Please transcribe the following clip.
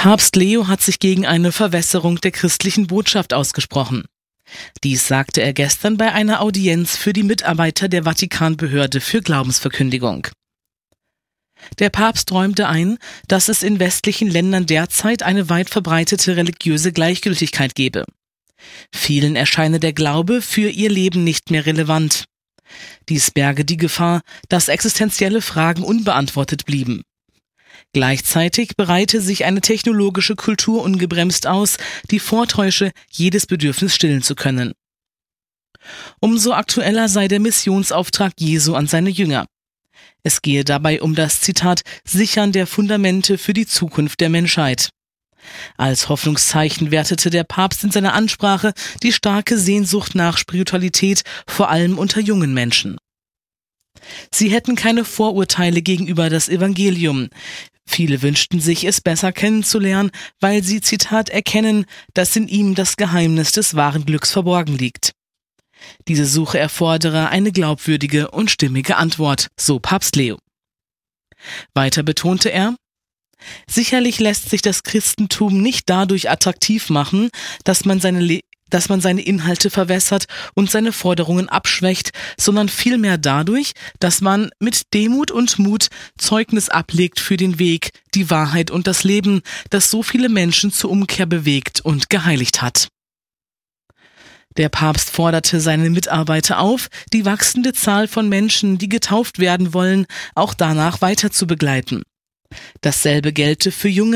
Papst Leo hat sich gegen eine Verwässerung der christlichen Botschaft ausgesprochen. Dies sagte er gestern bei einer Audienz für die Mitarbeiter der Vatikanbehörde für Glaubensverkündigung. Der Papst räumte ein, dass es in westlichen Ländern derzeit eine weit verbreitete religiöse Gleichgültigkeit gebe. Vielen erscheine der Glaube für ihr Leben nicht mehr relevant. Dies berge die Gefahr, dass existenzielle Fragen unbeantwortet blieben. Gleichzeitig breite sich eine technologische Kultur ungebremst aus, die vortäusche, jedes Bedürfnis stillen zu können. Umso aktueller sei der Missionsauftrag Jesu an seine Jünger. Es gehe dabei um das, Zitat, Sichern der Fundamente für die Zukunft der Menschheit. Als Hoffnungszeichen wertete der Papst in seiner Ansprache die starke Sehnsucht nach Spiritualität, vor allem unter jungen Menschen. Sie hätten keine Vorurteile gegenüber das Evangelium. Viele wünschten sich, es besser kennenzulernen, weil sie, Zitat, erkennen, dass in ihm das Geheimnis des wahren Glücks verborgen liegt. Diese Suche erfordere eine glaubwürdige und stimmige Antwort, so Papst Leo. Weiter betonte er: Sicherlich lässt sich das Christentum nicht dadurch attraktiv machen, dass man seine Inhalte verwässert und seine Forderungen abschwächt, sondern vielmehr dadurch, dass man mit Demut und Mut Zeugnis ablegt für den Weg, die Wahrheit und das Leben, das so viele Menschen zur Umkehr bewegt und geheiligt hat. Der Papst forderte seine Mitarbeiter auf, die wachsende Zahl von Menschen, die getauft werden wollen, auch danach weiter zu begleiten. Dasselbe gelte für junge